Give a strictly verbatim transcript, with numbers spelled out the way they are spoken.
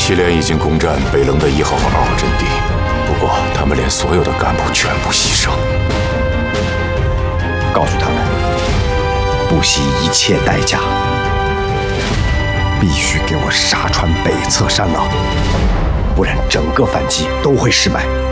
祁连已经攻占北棱的一号和二号阵地，不过他们连所有的干部全部牺牲。 告诉他们，不惜一切代价，必须给我杀穿北侧山狼，不然整个反击都会失败。